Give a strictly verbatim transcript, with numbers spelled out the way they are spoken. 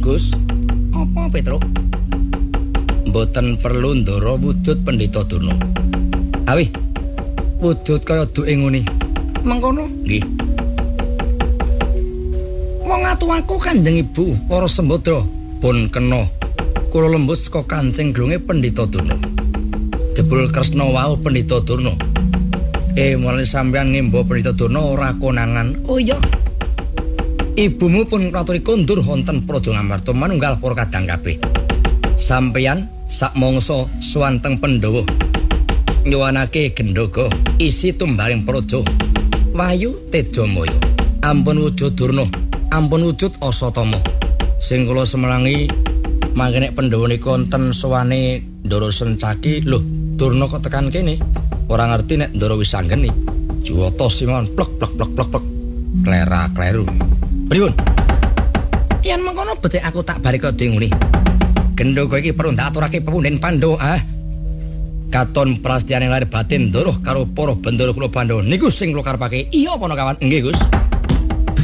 Gus. Apa Petruk? Mboten perlu ndara wujud Pendhita Durna. Awih. Wujud kaya duke ngene. Mengkono? Nggih. Wong atu aku Kanjeng Ibu, para sembodra pun kena kula lembus saka kancing glunge Pendhita Durna. Jebul Kresna wau Pendhita Durna. Eh mulai sampeyan ngimba Pendhita Durna ora konangan. Oh iya. Ibumu pun ngaturi kondur wonten Praja Ngamarta manunggal para kadang kabeh. Sampeyan sak mangsa suwanteng Pandhawa nyuwanake gendhoga isi tumbaring praja Wayu Tejamaya. Ampun wujud Durna, ampun wujud Asatama. Sing kula semelangi mangke nek Pandhawa nika wonten sowane Ndara Sencaki, lho Durna kok tekan kene. Ora ngerti nek Ndara wis anggeni. Juwata simon plek plek plek plek plek. Klera kleru. Pripun? Yen mengkono becik aku tak bareka denguni. Gendhoga iki perlu tak aturake pepunden Pandhawa, ah. Katon prastiane lahir batin Ndara karo para bendara kula Pandhawa niku sing kula karepake. Iya apa kawan? Nggih, Gus.